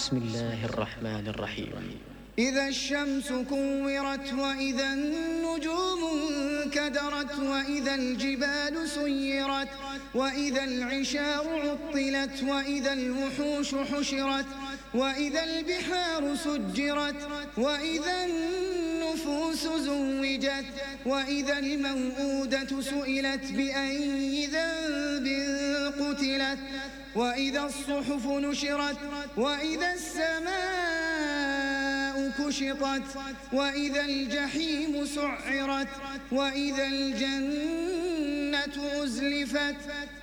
بسم الله الرحمن الرحيم. إذا الشمس كورت وإذا النجوم انكدرت وإذا الجبال سيرت وإذا العشار عطلت وإذا الوحوش حشرت وإذا البحار سجرت وإذا النفوس زوجت وإذا الموءودة سئلت بأي ذنب قتلت وإذا الصحف نشرت وإذا السماء كشطت وإذا الجحيم سعرت وإذا الجنة أزلفت